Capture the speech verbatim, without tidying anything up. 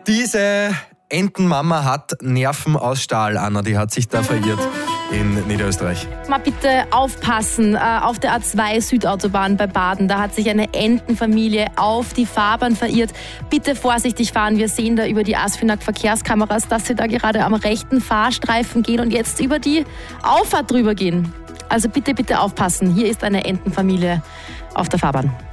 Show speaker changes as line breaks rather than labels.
Diese Entenmama hat Nerven aus Stahl, Anna, die hat sich da verirrt in Niederösterreich.
Mal bitte aufpassen, auf der A zwei Südautobahn bei Baden, da hat sich eine Entenfamilie auf die Fahrbahn verirrt. Bitte vorsichtig fahren, wir sehen da über die ASFINAG Verkehrskameras, dass sie da gerade am rechten Fahrstreifen gehen und jetzt über die Auffahrt drüber gehen. Also bitte, bitte aufpassen, hier ist eine Entenfamilie auf der Fahrbahn.